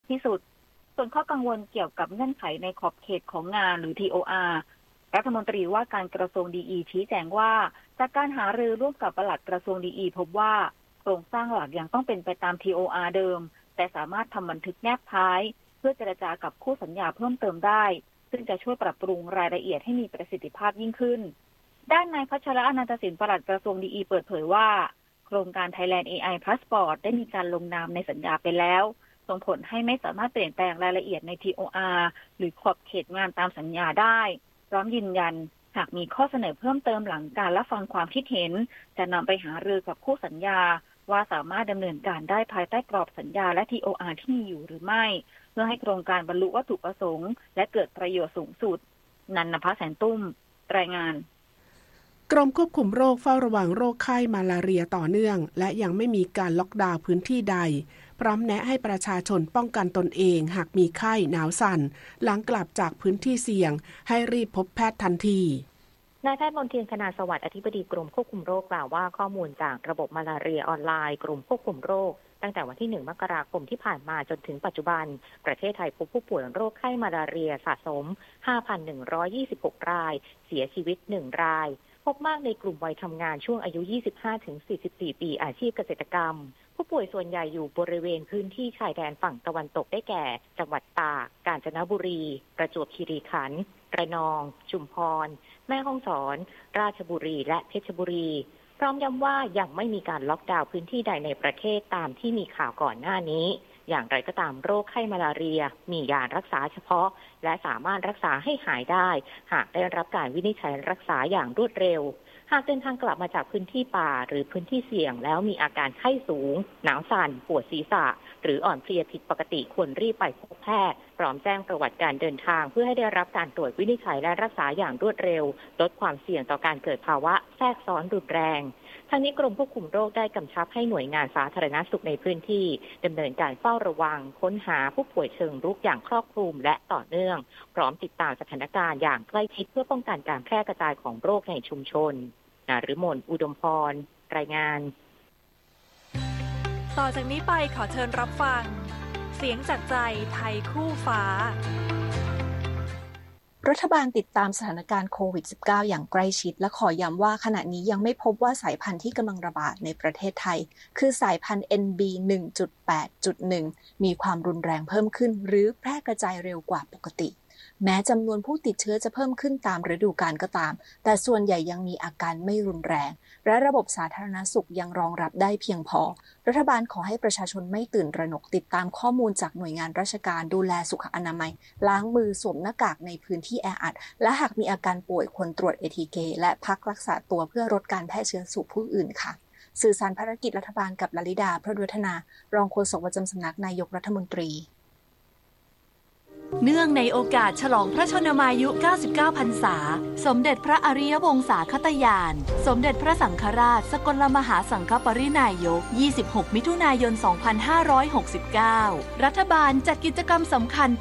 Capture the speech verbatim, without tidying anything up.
ที่สุดส่วนข้อกังวลเกี่ยวกับเงื่อนไขในขอบเขตของงานหรือ ที โอ อาร์ รัฐมนตรีว่าการกระทรวงดีอีชี้แจงว่าจากการหารือร่วมกับปลัดกระทรวงดีอีพบว่าโครงสร้างหลักยังต้องเป็นไปตาม ที โอ อาร์ เดิมแต่สามารถทำบันทึกแนบท้ายเพื่อเจรจากับคู่สัญญาเพิ่มเติมได้ซึ่งจะช่วยปรับปรุงรายละเอียดให้มีประสิทธิภาพยิ่งขึ้นด้านนายพัชระอนันตสินปลัดกระทรวงดีอีเปิดเผยว่าโครงการ Thailand เอ ไอ Passport ได้มีการลงนามในสัญญาไปแล้วส่งผลให้ไม่สามารถเปลี่ยนแปลงรายละเอียดใน ที โอ อาร์ หรือขอบเขตงานตามสัญญาได้พร้อมยืนยันหากมีข้อเสนอเพิ่มเติมหลังการรับฟังความคิดเห็นจะนำไปหารือกับคู่สัญญาว่าสามารถดำเนินการได้ภายใต้กรอบสัญญาและ ที โอ อาร์ ที่มีอยู่หรือไม่เพื่อให้โครงการบรรลุวัตถุประสงค์และเกิดประโยชน์สูงสุดนันนภแสนตุ้มรายงานกรมควบคุมโรคเฝ้าระวังโรคไข้มาลาเรียต่อเนื่องและยังไม่มีการล็อกดาวน์พื้นที่ใดพร้อมแนะให้ประชาชนป้องกันตนเองหากมีไข้หนาวสั่นหลังกลับจากพื้นที่เสี่ยงให้รีบพบแพทย์ทันทีนายแพทย์มนเทียนคณาสวัสดิ์อธิบดีกรมควบคุมโรคกล่าวว่าข้อมูลจากระบบมาลาเรียออนไลน์กรมควบคุมโรคตั้งแต่วันที่หนึ่งมกราคมที่ผ่านมาจนถึงปัจจุบันประเทศไทยพบผู้ป่วยโรคไข้มาลาเรียสะสม ห้าพันหนึ่งร้อยยี่สิบหก รายเสียชีวิตหนึ่งรายพบมากในกลุ่มวัยทำงานช่วงอายุ ยี่สิบห้าถึงสี่สิบสี่ ปีอาชีพเกษตรกรรมผู้ป่วยส่วนใหญ่อยู่บริเวณพื้นที่ชายแดนฝั่งตะวันตกได้แก่จังหวัดตากกาญจนบุรีประจวบคีรีขันธ์ระนองชุมพรแม่ฮ่องสอนราชบุรีและเพชรบุรีพร้อมย้ำว่ายังไม่มีการล็อกดาวน์พื้นที่ใดในประเทศตามที่มีข่าวก่อนหน้านี้อย่างไรก็ตามโรคไข้มาลาเรียมียารักษาเฉพาะและสามารถรักษาให้หายได้หากได้รับการวินิจฉัยรักษาอย่างรวดเร็วหากเดินทางกลับมาจากพื้นที่ป่าหรือพื้นที่เสี่ยงแล้วมีอาการไข้สูงหนาวสั่นปวดศีรษะหรืออ่อนเพลียผิดปกติควรรีบไปพบแพทย์พร้อมแจ้งประวัติการเดินทางเพื่อให้ได้รับการตรวจวินิจฉัยและรักษาอย่างรวดเร็วลดความเสี่ยงต่อการเกิดภาวะแทรกซ้อนรุนแรงทางนี้กรมควบคุมโรคได้กำชับให้หน่วยงานสาธารณสุขในพื้นที่ดำเนินการเฝ้าระวังค้นหาผู้ป่วยเชิงรุกอย่างครอบคลุมและต่อเนื่องพร้อมติดตามสถานการณ์อย่างใกล้ชิดเพื่อป้องกันการแพร่กระจายของโรคในชุมชนนฤมลอุดมพรรายงานต่อจากนี้ไปขอเชิญรับฟังเสียงจากใจไทยคู่ฟ้ารัฐบาลติดตามสถานการณ์โควิด สิบเก้า อย่างใกล้ชิดและขอย้ำว่าขณะนี้ยังไม่พบว่าสายพันธุ์ที่กำลังระบาดในประเทศไทยคือสายพันธุ์ เอ็น บี หนึ่งจุดแปดจุดหนึ่ง มีความรุนแรงเพิ่มขึ้นหรือแพร่กระจายเร็วกว่าปกติแม้จำนวนผู้ติดเชื้อจะเพิ่มขึ้นตามฤดูกาลก็ตามแต่ส่วนใหญ่ยังมีอาการไม่รุนแรงและระบบสาธารณสุขยังรองรับได้เพียงพอรัฐบาลขอให้ประชาชนไม่ตื่นตระหนกติดตามข้อมูลจากหน่วยงานราชการดูแลสุขอนามัยล้างมือสวมหน้ากากในพื้นที่แออัดและหากมีอาการป่วยควรตรวจ เอ ที เค และพักรักษาตัวเพื่อลดการแพร่เชื้อสู่ผู้อื่นค่ะสื่อสารภารกิจรัฐบาลกับลลิดาพระดุวัฒนารองโฆษกประจำสำนักนายกรัฐมนตรีเนื่องในโอกาสฉลองพระชนมายุ เก้าสิบเก้า พรรษาสมเด็จพระอริยวงศาคตญาณสมเด็จพระสังฆราชสกลมหาสังฆปรินายก ยี่สิบหก มิถุนายน สองพันห้าร้อยหกสิบเก้า รัฐบาลจัดกิจกรรมสำคัญ